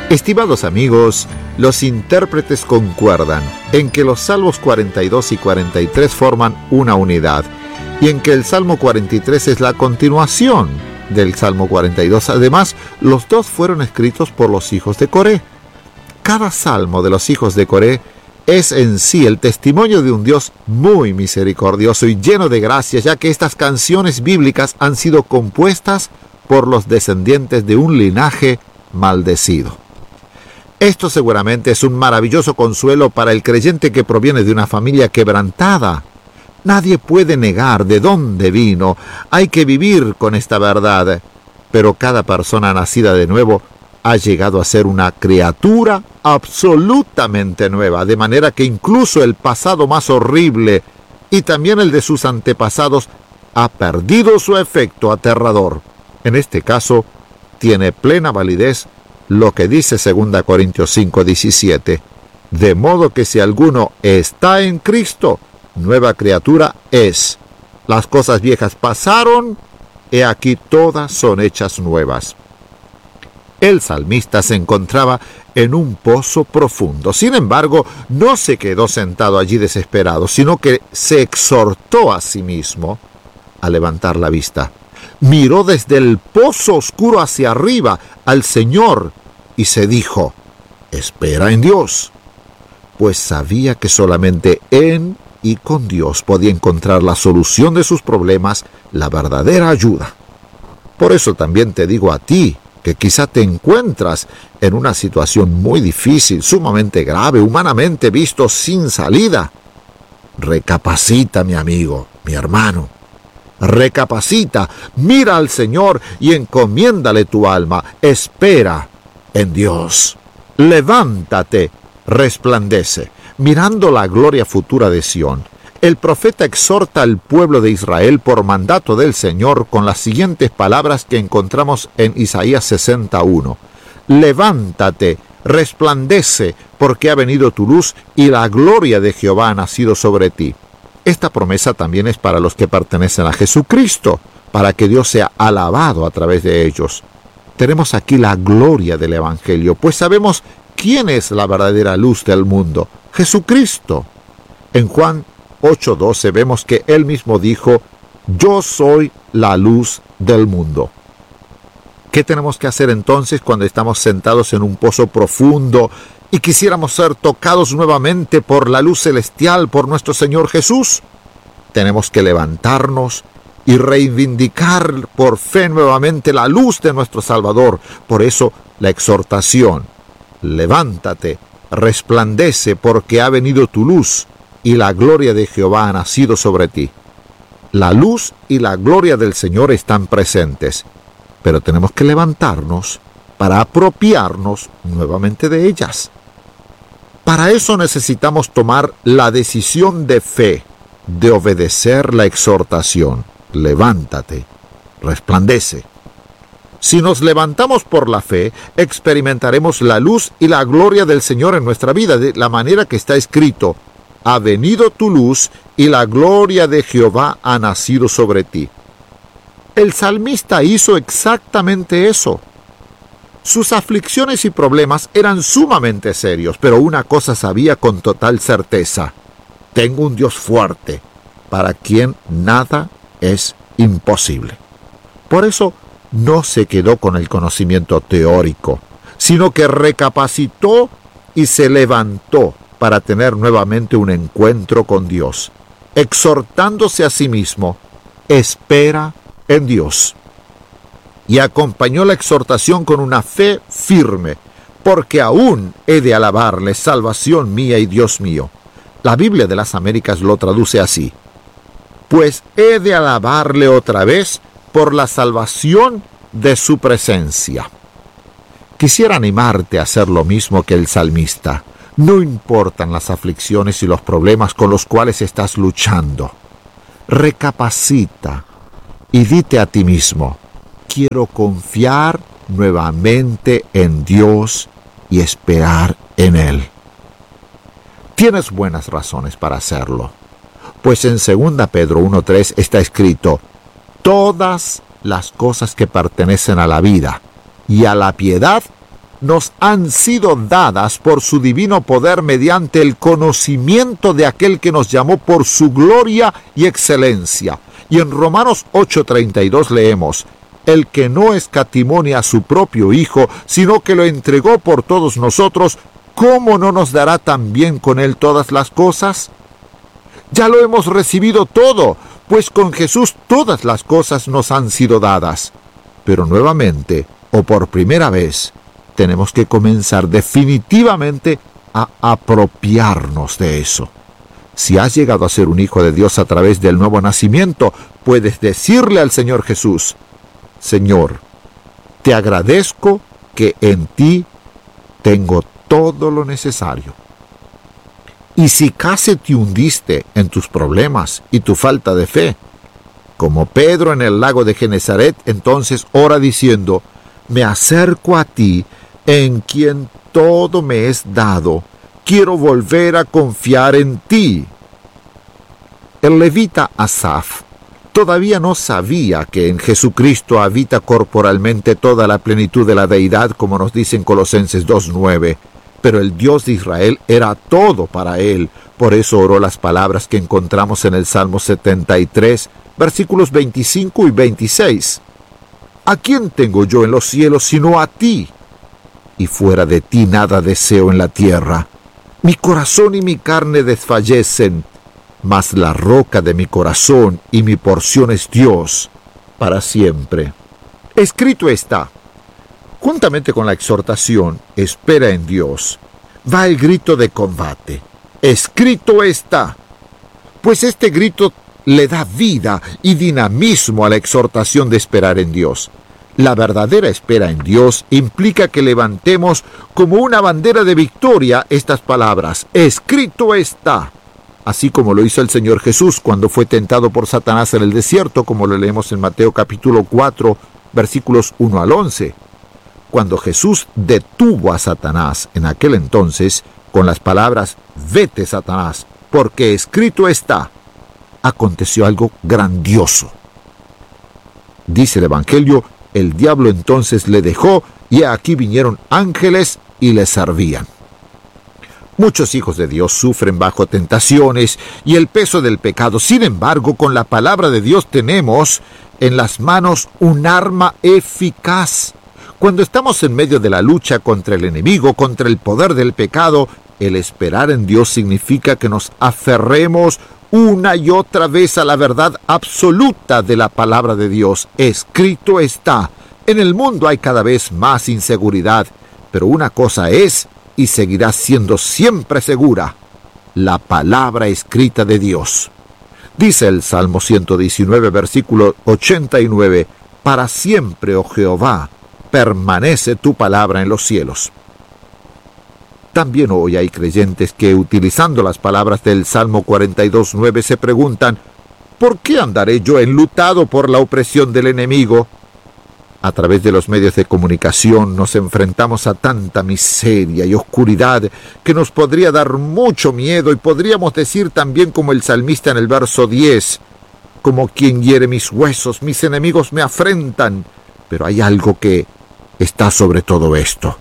Estimados amigos, los intérpretes concuerdan en que los Salmos 42 y 43 forman una unidad y en que el Salmo 43 es la continuación del Salmo 42. Además, los dos fueron escritos por los hijos de Coré. Cada salmo de los hijos de Coré es en sí el testimonio de un Dios muy misericordioso y lleno de gracia, ya que estas canciones bíblicas han sido compuestas por los descendientes de un linaje maldecido. Esto seguramente es un maravilloso consuelo para el creyente que proviene de una familia quebrantada. Nadie puede negar de dónde vino. Hay que vivir con esta verdad. Pero cada persona nacida de nuevo ha llegado a ser una criatura absolutamente nueva, de manera que incluso el pasado más horrible y también el de sus antepasados ha perdido su efecto aterrador. En este caso, tiene plena validez lo que dice 2 Corintios 5:17, de modo que si alguno está en Cristo, nueva criatura es. Las cosas viejas pasaron, he aquí todas son hechas nuevas. El salmista se encontraba en un pozo profundo. Sin embargo, no se quedó sentado allí desesperado, sino que se exhortó a sí mismo a levantar la vista. Miró desde el pozo oscuro hacia arriba al Señor y se dijo: espera en Dios, pues sabía que solamente en y con Dios podía encontrar la solución de sus problemas, la verdadera ayuda. Por eso también te digo a ti, que quizá te encuentras en una situación muy difícil, sumamente grave, humanamente visto, sin salida. Recapacita, mi amigo, mi hermano. Recapacita, mira al Señor y encomiéndale tu alma. Espera en Dios. Levántate, resplandece, mirando la gloria futura de Sión. El profeta exhorta al pueblo de Israel por mandato del Señor con las siguientes palabras que encontramos en Isaías 61. Levántate, resplandece, porque ha venido tu luz y la gloria de Jehová ha nacido sobre ti. Esta promesa también es para los que pertenecen a Jesucristo, para que Dios sea alabado a través de ellos. Tenemos aquí la gloria del Evangelio, pues sabemos quién es la verdadera luz del mundo: Jesucristo. En Juan 8:12 vemos que él mismo dijo: yo soy la luz del mundo. ¿Qué tenemos que hacer entonces cuando estamos sentados en un pozo profundo y quisiéramos ser tocados nuevamente por la luz celestial, por nuestro Señor Jesús? Tenemos que levantarnos y reivindicar por fe nuevamente la luz de nuestro Salvador. Por eso la exhortación: levántate, resplandece, porque ha venido tu luz y la gloria de Jehová ha nacido sobre ti. La luz y la gloria del Señor están presentes, pero tenemos que levantarnos para apropiarnos nuevamente de ellas. Para eso necesitamos tomar la decisión de fe, de obedecer la exhortación: levántate, resplandece. Si nos levantamos por la fe, experimentaremos la luz y la gloria del Señor en nuestra vida, de la manera que está escrito: ha venido tu luz y la gloria de Jehová ha nacido sobre ti. El salmista hizo exactamente eso. Sus aflicciones y problemas eran sumamente serios, pero una cosa sabía con total certeza: tengo un Dios fuerte, para quien nada es imposible. Por eso no se quedó con el conocimiento teórico, sino que recapacitó y se levantó para tener nuevamente un encuentro con Dios, exhortándose a sí mismo: espera en Dios. Y acompañó la exhortación con una fe firme: porque aún he de alabarle, salvación mía y Dios mío. La Biblia de las Américas lo traduce así: pues he de alabarle otra vez por la salvación de su presencia. Quisiera animarte a hacer lo mismo que el salmista. No importan las aflicciones y los problemas con los cuales estás luchando. Recapacita y dite a ti mismo: quiero confiar nuevamente en Dios y esperar en Él. Tienes buenas razones para hacerlo, pues en 2 Pedro 1:3 está escrito: todas las cosas que pertenecen a la vida y a la piedad nos han sido dadas por su divino poder mediante el conocimiento de aquel que nos llamó por su gloria y excelencia. Y en Romanos 8:32 leemos: el que no escatimó a su propio Hijo, sino que lo entregó por todos nosotros, ¿cómo no nos dará también con él todas las cosas? Ya lo hemos recibido todo, pues con Jesús todas las cosas nos han sido dadas. Pero nuevamente, o por primera vez, tenemos que comenzar definitivamente a apropiarnos de eso. Si has llegado a ser un hijo de Dios a través del nuevo nacimiento, puedes decirle al Señor Jesús: Señor, te agradezco que en ti tengo todo lo necesario. Y si casi te hundiste en tus problemas y tu falta de fe, como Pedro en el lago de Genezaret, entonces ora diciendo: me acerco a ti, en quien todo me es dado. Quiero volver a confiar en ti. El levita Asaf todavía no sabía que en Jesucristo habita corporalmente toda la plenitud de la deidad, como nos dice en Colosenses 2:9. Pero el Dios de Israel era todo para él. Por eso oró las palabras que encontramos en el Salmo 73, versículos 25 y 26. ¿A quién tengo yo en los cielos sino a ti? Y fuera de ti nada deseo en la tierra. Mi corazón y mi carne desfallecen, mas la roca de mi corazón y mi porción es Dios para siempre. Escrito está. Juntamente con la exhortación, espera en Dios, va el grito de combate. Escrito está. Pues este grito le da vida y dinamismo a la exhortación de esperar en Dios. La verdadera espera en Dios implica que levantemos como una bandera de victoria estas palabras: escrito está. Así como lo hizo el Señor Jesús cuando fue tentado por Satanás en el desierto, como lo leemos en Mateo capítulo 4, versículos 1 al 11. Cuando Jesús detuvo a Satanás en aquel entonces con las palabras: vete, Satanás, porque escrito está, aconteció algo grandioso. Dice el Evangelio: el diablo entonces le dejó, y aquí vinieron ángeles y le servían. Muchos hijos de Dios sufren bajo tentaciones y el peso del pecado. Sin embargo, con la palabra de Dios tenemos en las manos un arma eficaz. Cuando estamos en medio de la lucha contra el enemigo, contra el poder del pecado, el esperar en Dios significa que nos aferremos una y otra vez a la verdad absoluta de la palabra de Dios. Escrito está. En el mundo hay cada vez más inseguridad, pero una cosa es y seguirá siendo siempre segura: la palabra escrita de Dios. Dice el Salmo 119, versículo 89, para siempre, oh Jehová, permanece tu palabra en los cielos. También hoy hay creyentes que, utilizando las palabras del Salmo 42:9, se preguntan: ¿por qué andaré yo enlutado por la opresión del enemigo? A través de los medios de comunicación nos enfrentamos a tanta miseria y oscuridad que nos podría dar mucho miedo, y podríamos decir también como el salmista en el verso 10, como quien hiere mis huesos, mis enemigos me afrentan. Pero hay algo que está sobre todo esto: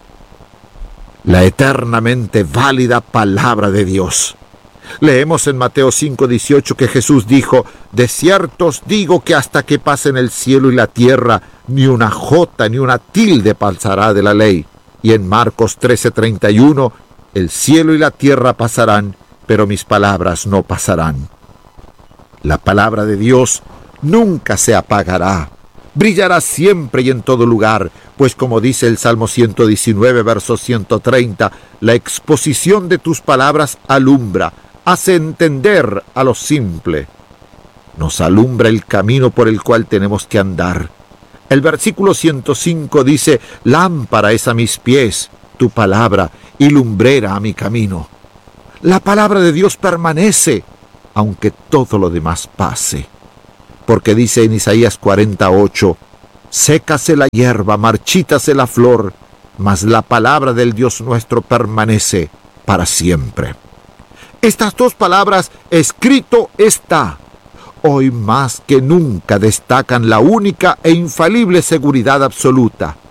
la eternamente válida palabra de Dios. Leemos en Mateo 5:18 que Jesús dijo: de cierto os digo que hasta que pasen el cielo y la tierra, ni una jota ni una tilde pasará de la ley. Y en Marcos 13:31, el cielo y la tierra pasarán, pero mis palabras no pasarán. La palabra de Dios nunca se apagará. Brillará siempre y en todo lugar, pues como dice el Salmo 119, verso 130, la exposición de tus palabras alumbra, hace entender a lo simple. Nos alumbra el camino por el cual tenemos que andar. El versículo 105 dice: lámpara es a mis pies tu palabra y lumbrera a mi camino. La palabra de Dios permanece, aunque todo lo demás pase. Porque dice en Isaías 48, sécase la hierba, marchítase la flor, mas la palabra del Dios nuestro permanece para siempre. Estas dos palabras, escrito está, hoy más que nunca destacan la única e infalible seguridad absoluta.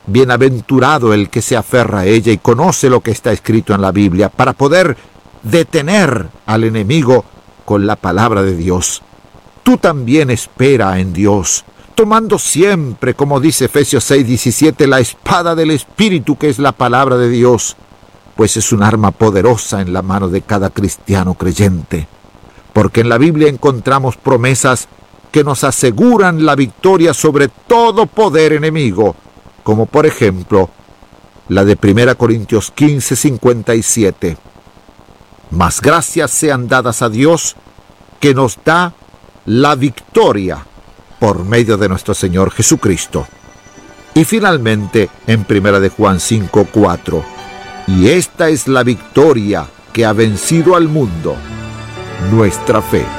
Bienaventurado el que se aferra a ella y conoce lo que está escrito en la Biblia para poder detener al enemigo con la palabra de Dios. Tú también espera en Dios, tomando siempre, como dice Efesios 6:17, la espada del Espíritu, que es la palabra de Dios, pues es un arma poderosa en la mano de cada cristiano creyente. Porque en la Biblia encontramos promesas que nos aseguran la victoria sobre todo poder enemigo, como por ejemplo la de 1 Corintios 15:57. Mas gracias sean dadas a Dios, que nos da la victoria por medio de nuestro Señor Jesucristo. Y finalmente en 1 Juan 5:4, y esta es la victoria que ha vencido al mundo, nuestra fe.